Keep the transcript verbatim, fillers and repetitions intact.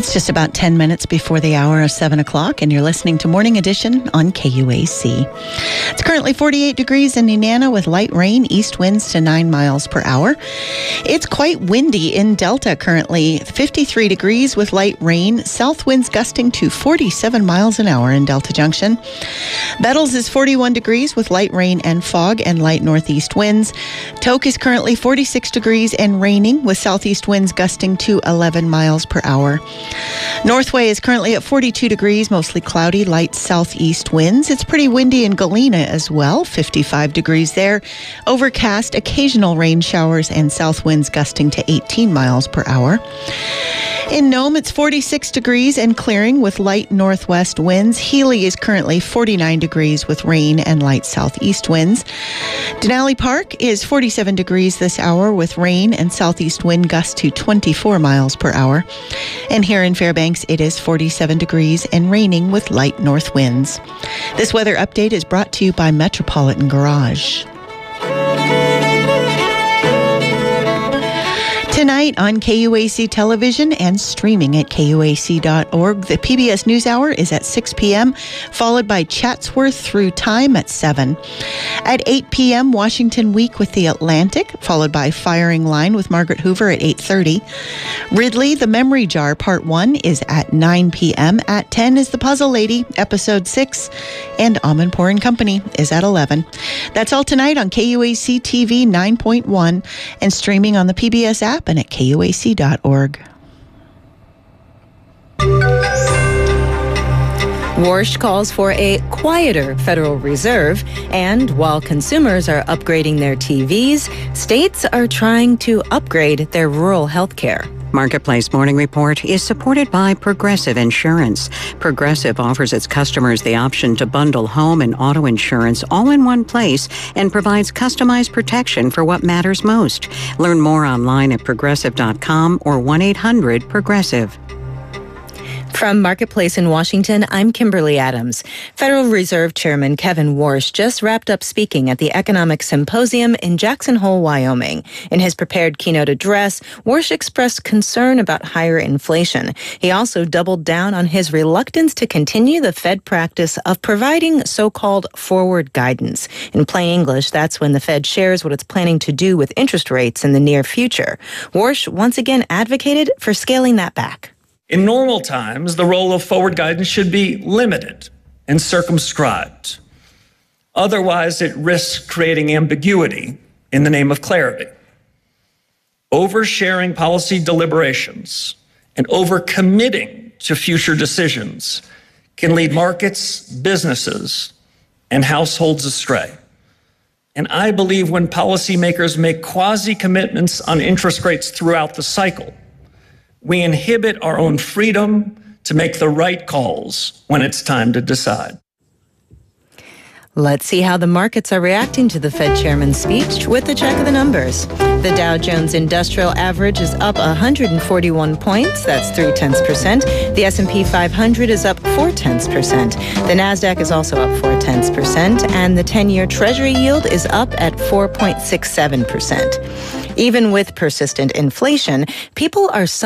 It's just about ten minutes before the hour of seven o'clock, and you're listening to Morning Edition on K U A C. It's currently forty-eight degrees in Nenana with light rain, east winds to nine miles per hour. It's quite windy in Delta currently, fifty-three degrees with light rain, south winds gusting to forty-seven miles an hour in Delta Junction. Bettles is forty-one degrees with light rain and fog and light northeast winds. Tok is currently forty-six degrees and raining with southeast winds gusting to eleven miles per hour. Northway is currently at forty-two degrees, mostly cloudy, light southeast winds. It's pretty windy in Galena as well, fifty-five degrees there. Overcast, occasional rain showers and south winds gusting to eighteen miles per hour. In Nome, it's forty-six degrees and clearing with light northwest winds. Healy is currently forty-nine degrees with rain and light southeast winds. Denali Park is forty-seven degrees this hour with rain and southeast wind gusts to twenty-four miles per hour. And here in Fairbanks, it is forty-seven degrees and raining with light north winds. This weather update is brought to you by Metropolitan Garage. Tonight on K U A C Television and streaming at K U A C dot org, the P B S NewsHour is at six p.m., followed by Chatsworth Through Time at seven. At eight p.m., Washington Week with the Atlantic, followed by Firing Line with Margaret Hoover at eight thirty. Ridley, The Memory Jar, Part one is at nine p.m. At ten is The Puzzle Lady, Episode six, and Amanpour and Company is at eleven. That's all tonight on K U A C T V nine point one and streaming on the P B S app and at K U A C dot org. Warsh calls for a quieter Federal Reserve, and while consumers are upgrading their T Vs, states are trying to upgrade their rural health care. Marketplace Morning Report is supported by Progressive Insurance. Progressive offers its customers the option to bundle home and auto insurance all in one place and provides customized protection for what matters most. Learn more online at progressive dot com or one eight hundred progressive. From Marketplace in Washington, I'm Kimberly Adams. Federal Reserve Chairman Kevin Warsh just wrapped up speaking at the Economic Symposium in Jackson Hole, Wyoming. In his prepared keynote address, Warsh expressed concern about higher inflation. He also doubled down on his reluctance to continue the Fed practice of providing so-called forward guidance. In plain English, that's when the Fed shares what it's planning to do with interest rates in the near future. Warsh once again advocated for scaling that back. In normal times, the role of forward guidance should be limited and circumscribed. Otherwise, it risks creating ambiguity in the name of clarity. Oversharing policy deliberations and overcommitting to future decisions can lead markets, businesses, and households astray. And I believe when policymakers make quasi-commitments on interest rates throughout the cycle, we inhibit our own freedom to make the right calls when it's time to decide. Let's see how the markets are reacting to the Fed chairman's speech with a check of the numbers. The Dow Jones Industrial Average is up one hundred forty-one points. That's three tenths percent. The S and P five hundred is up four tenths percent. The Nasdaq is also up four tenths percent, and the ten-year Treasury yield is up at four point six seven percent. Even with persistent inflation, people are